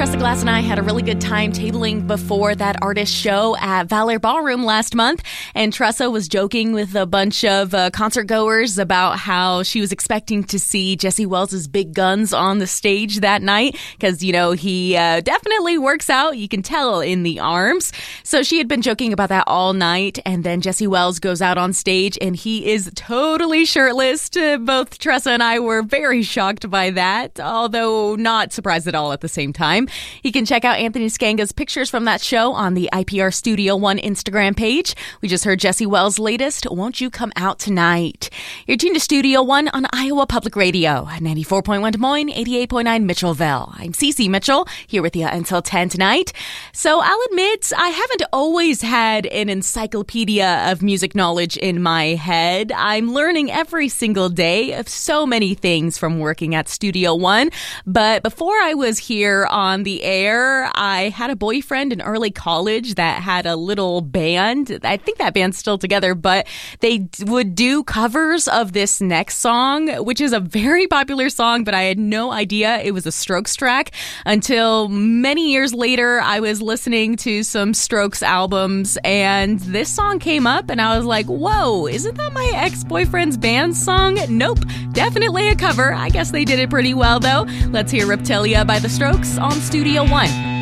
Tressa Glass and I had a really good time tabling before that artist show at Valor Ballroom last month. And Tressa was joking with a bunch of concert goers about how she was expecting to see Jesse Wells' big guns on the stage that night. Because, you know, he definitely works out. You can tell in the arms. So she had been joking about that all night. And then Jesse Wells goes out on stage and he is totally shirtless. Both Tressa and I were very shocked by that, although not surprised at all at the same time. You can check out Anthony Scanga's pictures from that show on the IPR Studio One Instagram page. We just heard Jesse Wells' latest, Won't You Come Out Tonight? You're tuned to Studio One on Iowa Public Radio, 94.1 Des Moines, 88.9 Mitchellville. I'm Cece Mitchell, here with you until 10 tonight. So I'll admit, I haven't always had an encyclopedia of music knowledge in my head. I'm learning every single day of so many things from working at Studio One. But before I was here on the air, I had a boyfriend in early college that had a little band. I think that band's still together, but they would do covers of this next song, which is a very popular song, but I had no idea it was a Strokes track until many years later. I was listening to some Strokes albums and this song came up and I was like, whoa, isn't that my ex-boyfriend's band song? Nope, definitely a cover. I guess they did it pretty well though. Let's hear Reptilia by The Strokes on Studio One.